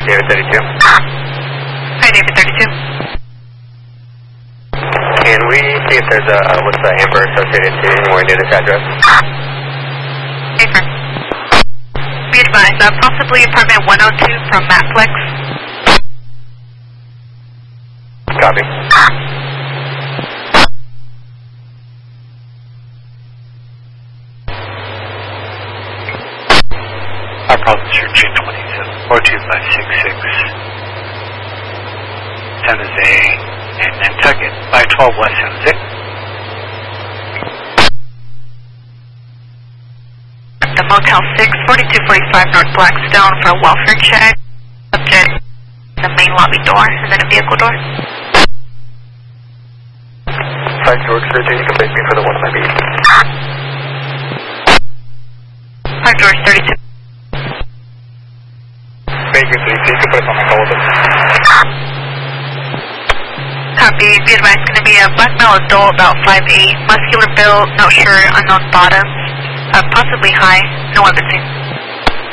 David 32. Hi, David 32. Can we see if there's what's the Amber associated to anywhere near this address? Affirm. Be advised, possibly apartment 102 from Matflex. Copy. Our problems are 227 42566. San Jose and Nantucket 512 West San Jose. The Motel 6, 4245 North Blackstone for a welfare check. Subject, the main lobby door, and then a vehicle door. 5 George 13, you can place me for the one on my beat. 5 George 32. Thank you, please. You can put us on my call with us. Copy. Be advised, going to be a black male adult, about 5'8", muscular build, no shirt, unknown bottoms, possibly high, no evidence.